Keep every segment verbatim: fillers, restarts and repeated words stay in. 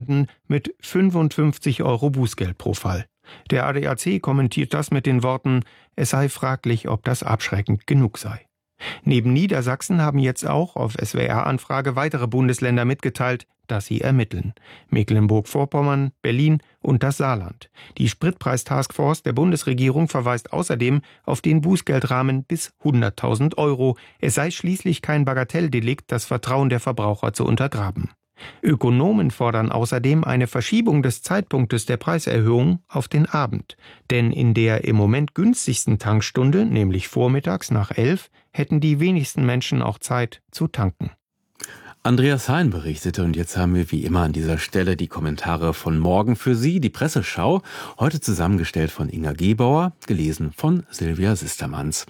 Gemeinden mit fünfundfünfzig Euro Bußgeld pro Fall. Der A D A C kommentiert das mit den Worten, es sei fraglich, ob das abschreckend genug sei. Neben Niedersachsen haben jetzt auch auf S W R-Anfrage weitere Bundesländer mitgeteilt, dass sie ermitteln. Mecklenburg-Vorpommern, Berlin und das Saarland. Die Spritpreis-Taskforce der Bundesregierung verweist außerdem auf den Bußgeldrahmen bis hunderttausend Euro. Es sei schließlich kein Bagatelldelikt, das Vertrauen der Verbraucher zu untergraben. Ökonomen fordern außerdem eine Verschiebung des Zeitpunktes der Preiserhöhung auf den Abend. Denn in der im Moment günstigsten Tankstunde, nämlich vormittags nach elf, hätten die wenigsten Menschen auch Zeit zu tanken. Andreas Hein berichtete und jetzt haben wir wie immer an dieser Stelle die Kommentare von morgen für Sie, die Presseschau, heute zusammengestellt von Inga Gebauer, gelesen von Silvia Sistermanns.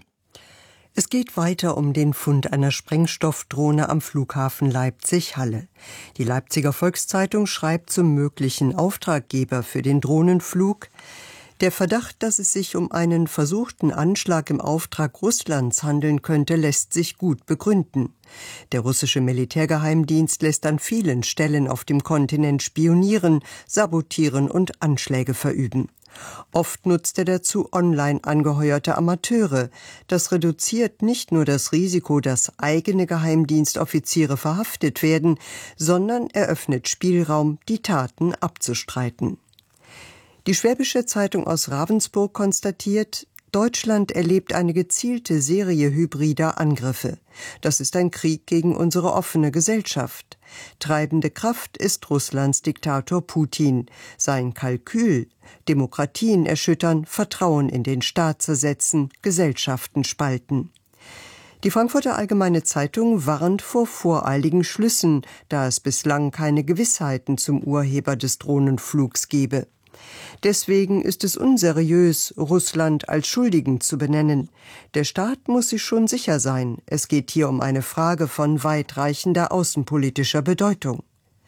Es geht weiter um den Fund einer Sprengstoffdrohne am Flughafen Leipzig-Halle. Die Leipziger Volkszeitung schreibt zum möglichen Auftraggeber für den Drohnenflug: Der Verdacht, dass es sich um einen versuchten Anschlag im Auftrag Russlands handeln könnte, lässt sich gut begründen. Der russische Militärgeheimdienst lässt an vielen Stellen auf dem Kontinent spionieren, sabotieren und Anschläge verüben. Oft nutzt er dazu online angeheuerte Amateure. Das reduziert nicht nur das Risiko, dass eigene Geheimdienstoffiziere verhaftet werden, sondern eröffnet Spielraum, die Taten abzustreiten. Die Schwäbische Zeitung aus Ravensburg konstatiert, Deutschland erlebt eine gezielte Serie hybrider Angriffe. Das ist ein Krieg gegen unsere offene Gesellschaft. Treibende Kraft ist Russlands Diktator Putin. Sein Kalkül: Demokratien erschüttern, Vertrauen in den Staat zersetzen, Gesellschaften spalten. Die Frankfurter Allgemeine Zeitung warnt vor voreiligen Schlüssen, da es bislang keine Gewissheiten zum Urheber des Drohnenflugs gebe. Deswegen ist es unseriös, Russland als Schuldigen zu benennen. Der Staat muss sich schon sicher sein, es geht hier um eine Frage von weitreichender außenpolitischer Bedeutung.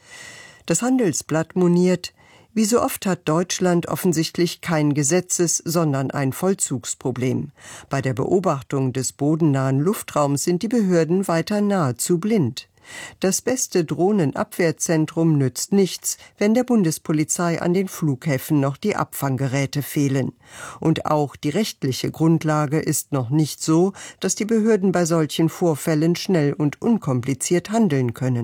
Das Handelsblatt moniert: Wie so oft hat Deutschland offensichtlich kein Gesetzes-, sondern ein Vollzugsproblem. Bei der Beobachtung des bodennahen Luftraums sind die Behörden weiter nahezu blind. Das beste Drohnenabwehrzentrum nützt nichts, wenn der Bundespolizei an den Flughäfen noch die Abfanggeräte fehlen. Und auch die rechtliche Grundlage ist noch nicht so, dass die Behörden bei solchen Vorfällen schnell und unkompliziert handeln können.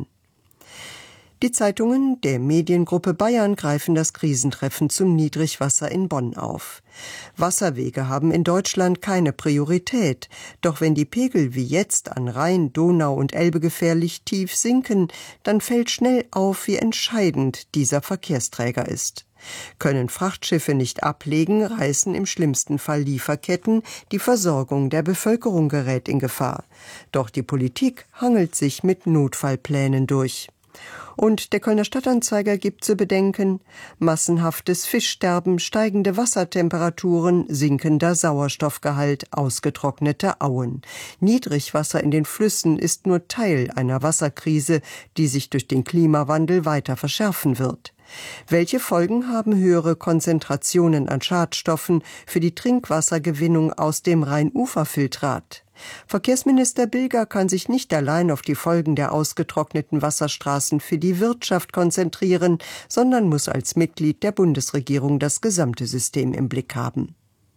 Die Zeitungen der Mediengruppe Bayern greifen das Krisentreffen zum Niedrigwasser in Bonn auf. Wasserwege haben in Deutschland keine Priorität. Doch wenn die Pegel wie jetzt an Rhein, Donau und Elbe gefährlich tief sinken, dann fällt schnell auf, wie entscheidend dieser Verkehrsträger ist. Können Frachtschiffe nicht ablegen, reißen im schlimmsten Fall Lieferketten, die Versorgung der Bevölkerung gerät in Gefahr. Doch die Politik hangelt sich mit Notfallplänen durch. Und der Kölner Stadtanzeiger gibt zu bedenken: massenhaftes Fischsterben, steigende Wassertemperaturen, sinkender Sauerstoffgehalt, ausgetrocknete Auen. Niedrigwasser in den Flüssen ist nur Teil einer Wasserkrise, die sich durch den Klimawandel weiter verschärfen wird. Welche Folgen haben höhere Konzentrationen an Schadstoffen für die Trinkwassergewinnung aus dem Rhein-Ufer-Filtrat? Verkehrsminister Bilger kann sich nicht allein auf die Folgen der ausgetrockneten Wasserstraßen für die Wirtschaft konzentrieren, sondern muss als Mitglied der Bundesregierung das gesamte System im Blick haben.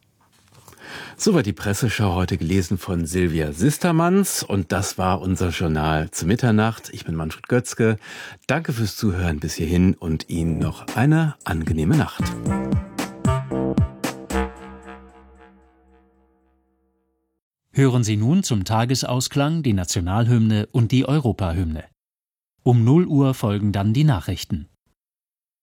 Soweit die Presseschau, heute gelesen von Silvia Sistermanns. Und das war unser Journal zu Mitternacht. Ich bin Manfred Götzke. Danke fürs Zuhören bis hierhin und Ihnen noch eine angenehme Nacht. Hören Sie nun zum Tagesausklang die Nationalhymne und die Europahymne. Um null Uhr folgen dann die Nachrichten.